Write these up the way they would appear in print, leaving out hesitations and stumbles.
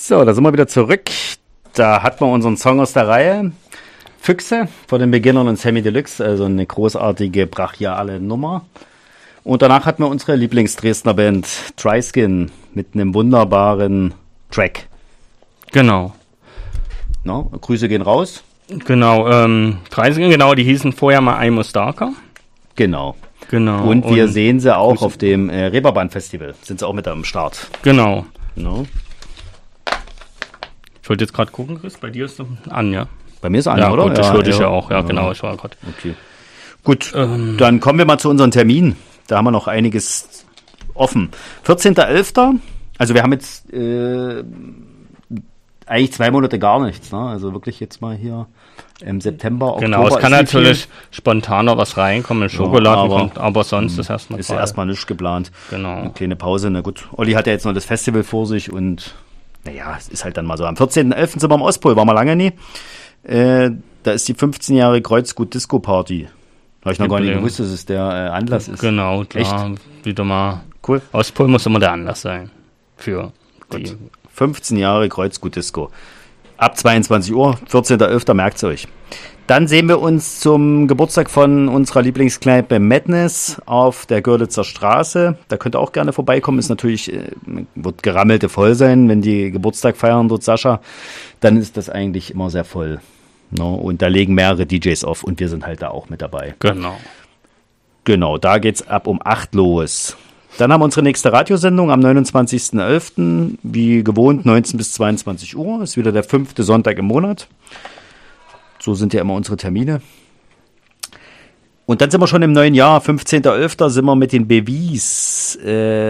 So, da sind wir wieder zurück. Da hatten wir unseren Song aus der Reihe. Füchse von den Beginnern und Sammy Deluxe, also eine großartige, brachiale Nummer. Und danach hatten wir unsere Lieblings-Dresdner Band Tryskin mit einem wunderbaren Track. Genau. No, Grüße gehen raus. Genau, Tryskin, genau, die hießen vorher mal I'm a Stalker. Genau. Genau. Und wir sehen sie auch auf dem Reeperbahn-Festival. Sind sie auch mit am Start. Genau. No. Ich wollte jetzt gerade gucken, Chris, bei dir ist es an, ja? Bei mir ist an, ja, oder? Gut, das hörte ich ja auch. Ja, genau, ich war gerade. Okay. Gut, dann kommen wir mal zu unseren Terminen. Da haben wir noch einiges offen. 14.11., also wir haben jetzt eigentlich 2 Monate gar nichts. Ne? Also wirklich jetzt mal hier im September, Oktober. Genau, es kann natürlich spontaner was reinkommen, Schokoladen kommt, aber sonst ist erstmal ist ja erstmal nichts geplant. Genau. Eine kleine Pause, na gut. Olli hat ja jetzt noch das Festival vor sich und naja, es ist halt dann mal so. Am 14.11. sind wir am Ostpol, waren wir lange nie. Da ist die 15-jährige Kreuzgut-Disco-Party. Habe ich noch gar nicht gewusst, dass es der Anlass ist. Genau, klar. Echt? Wieder mal. Cool. Ostpol muss immer der Anlass sein. Für die 15 Jahre Kreuzgut-Disco. Ab 22 Uhr, 14.11. merkt's euch. Dann sehen wir uns zum Geburtstag von unserer Lieblingskneipe Madness auf der Görlitzer Straße. Da könnt ihr auch gerne vorbeikommen. Ist natürlich, wird gerammelte voll sein, wenn die Geburtstag feiern dort, Sascha. Dann ist das eigentlich immer sehr voll. No, und da legen mehrere DJs auf und wir sind halt da auch mit dabei. Genau, da geht's ab um 8 los. Dann haben wir unsere nächste Radiosendung am 29.11. Wie gewohnt 19 bis 22 Uhr. Ist wieder der 5. Sonntag im Monat. So sind ja immer unsere Termine. Und dann sind wir schon im neuen Jahr. 15.11. sind wir mit den Bewies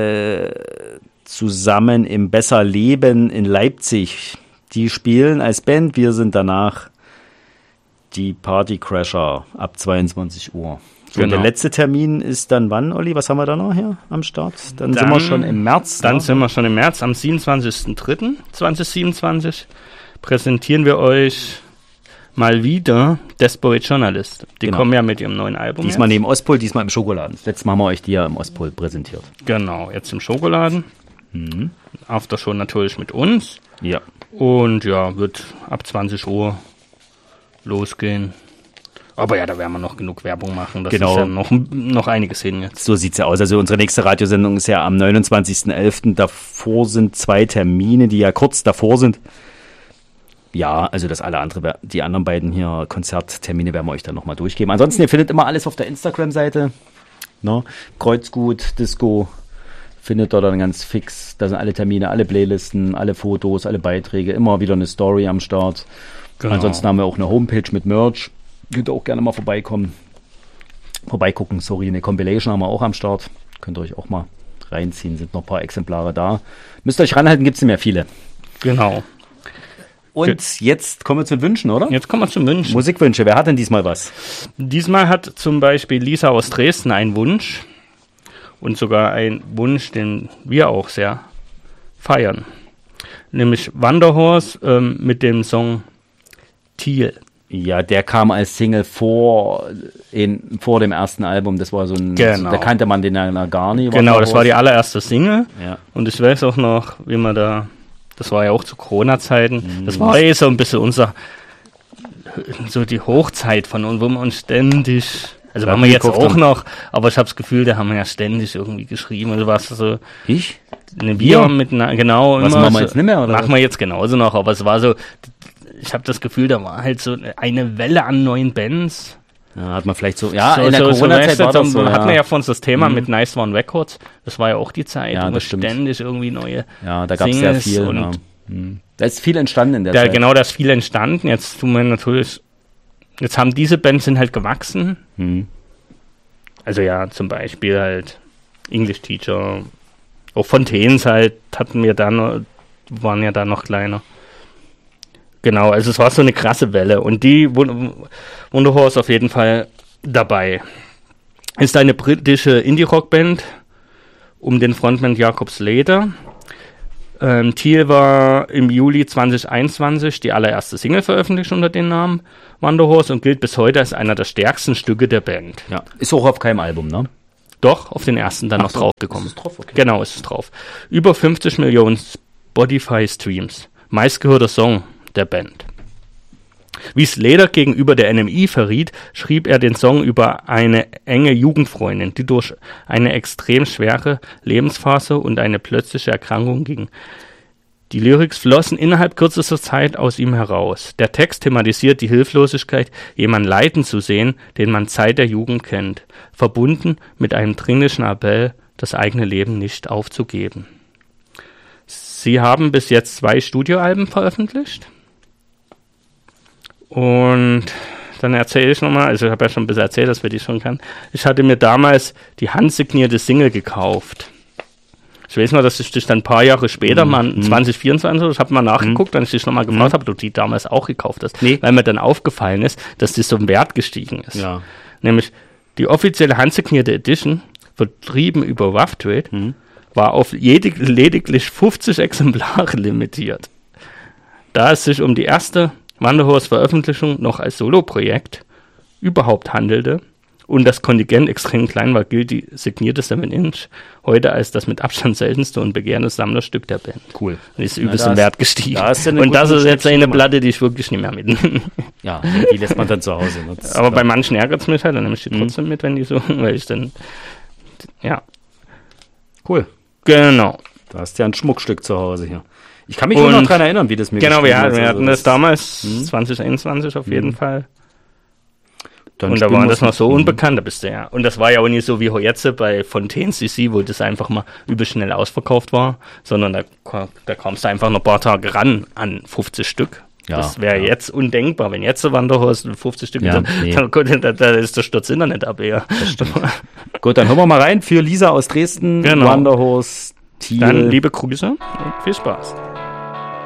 zusammen im Besser Leben in Leipzig. Die spielen als Band. Wir sind danach die Partycrasher ab 22 Uhr. So, genau. Der letzte Termin ist dann wann, Olli? Was haben wir da noch hier am Start? Dann sind wir schon im März. Dann sind wir schon im März. Am 27.03.2027 präsentieren wir euch mal wieder Desperate Journalist. Die kommen ja mit ihrem neuen Album. Diesmal neben Ostpol, diesmal im Schokoladen. Letztes Mal haben wir euch die ja im Ostpol präsentiert. Genau, jetzt im Schokoladen. Aftershow natürlich mit uns. Ja. Und ja, wird ab 20 Uhr losgehen. Aber ja, da werden wir noch genug Werbung machen. Das ist ja noch einiges hin jetzt. So sieht's ja aus. Also unsere nächste Radiosendung ist ja am 29.11. Davor sind 2 Termine, die ja kurz davor sind. Ja, also das die anderen beiden hier Konzerttermine werden wir euch dann nochmal durchgeben. Ansonsten, ihr findet immer alles auf der Instagram-Seite. Ne? Kreuzgut, Disco, findet ihr dann ganz fix. Da sind alle Termine, alle Playlisten, alle Fotos, alle Beiträge. Immer wieder eine Story am Start. Genau. Ansonsten haben wir auch eine Homepage mit Merch. Könnt ihr auch gerne mal vorigucken. Eine Compilation haben wir auch am Start. Könnt ihr euch auch mal reinziehen. Sind noch ein paar Exemplare da. Müsst ihr euch ranhalten, gibt es nicht mehr viele. Genau. Und jetzt kommen wir zu den Wünschen, oder? Jetzt kommen wir zu Wünschen. Musikwünsche. Wer hat denn diesmal was? Diesmal hat zum Beispiel Lisa aus Dresden einen Wunsch. Und sogar einen Wunsch, den wir auch sehr feiern. Nämlich Wanderhorse mit dem Song Thiel. Ja, der kam als Single vor dem ersten Album. Das war so ein, da kannte man den ja gar nicht. Genau, das war die allererste Single. Ja. Und ich weiß auch noch, wie man das war ja auch zu Corona-Zeiten. Das war so ein bisschen so die Hochzeit von uns, wo wir uns ständig, also waren wir jetzt auch noch, aber ich habe das Gefühl, da haben wir ja ständig irgendwie geschrieben. Also was so. Ich? Wir mit genau. Was machen wir jetzt nicht mehr, oder? Machen wir jetzt genauso noch, aber es war so. Ich habe das Gefühl, da war halt so eine Welle an neuen Bands. Ja, hat man vielleicht so, in der Corona-Zeit war das so. Hatten wir ja von uns das Thema mit Nice One Records. Das war ja auch die Zeit, wo ständig irgendwie neue da gab es sehr viel. Und da ist viel entstanden in der Zeit. Genau, da ist viel entstanden. Jetzt haben diese Bands sind halt gewachsen. Also ja, zum Beispiel halt English Teacher. Auch Fontaines halt waren ja da noch kleiner. Genau, also es war so eine krasse Welle und die Wonderhorse ist auf jeden Fall dabei. Ist eine britische Indie-Rock-Band um den Frontman Jakob Slater. Thiel war im Juli 2021 die allererste Single veröffentlicht unter dem Namen Wanderhorse und gilt bis heute als einer der stärksten Stücke der Band. Ja, ist auch auf keinem Album, ne? Doch, auf den ersten dann noch draufgekommen. Ist es drauf? Okay. Genau, ist es drauf. Über 50 Millionen Spotify-Streams. meistgehörter Song der Band. Wie Slater gegenüber der NME verriet, schrieb er den Song über eine enge Jugendfreundin, die durch eine extrem schwere Lebensphase und eine plötzliche Erkrankung ging. Die Lyrics flossen innerhalb kürzester Zeit aus ihm heraus. Der Text thematisiert die Hilflosigkeit, jemanden leiden zu sehen, den man seit der Jugend kennt, verbunden mit einem dringlichen Appell, das eigene Leben nicht aufzugeben. Sie haben bis jetzt 2 Studioalben veröffentlicht. Und dann erzähle ich nochmal, also ich habe ja schon ein bisschen erzählt, dass wir die schon kennen. Ich hatte mir damals die handsignierte Single gekauft. Ich weiß noch, dass ich dich dann ein paar Jahre später, mal 2024, ich habe mal nachgeguckt, als ich dich nochmal gefragt habe, ob du die damals auch gekauft hast. Nee. Weil mir dann aufgefallen ist, dass das so im Wert gestiegen ist. Ja. Nämlich die offizielle handsignierte Edition, vertrieben über Rough Trade, war auf lediglich 50 Exemplare limitiert. Da es sich um die erste Wanderhorst-Veröffentlichung noch als Soloprojekt überhaupt handelte und das Kontingent extrem klein war, gilt die signierte 7-Inch heute als das mit Abstand seltenste und begehrte Sammlerstück der Band. Cool. Und ist übelst im Wert gestiegen. Da und das ist jetzt eine Platte, die ich wirklich nicht mehr mitnehme. Ja, die lässt man dann zu Hause nutzen. Aber bei manchen ärgert es mich halt, dann nehme ich die trotzdem mit, wenn die so, weil ich dann, ja. Cool. Genau. Da hast du ja ein Schmuckstück zu Hause hier. Ich kann mich nur noch daran erinnern, wie das mir genau, wir hatten das damals, 2021 auf jeden Fall. Dann und da war das noch so unbekannt, da bist du ja. Und das war ja auch nicht so wie jetzt bei Fontaine CC, wo das einfach mal übel schnell ausverkauft war, sondern da kommst du einfach noch ein paar Tage ran an 50 Stück. Ja, das wäre jetzt undenkbar, wenn jetzt so Wanderhorst 50 Stück, dann ist der Sturz Internet ab eher. Gut, dann hören wir mal rein für Lisa aus Dresden, Wanderhorst, Thiel. Dann liebe Grüße und viel Spaß.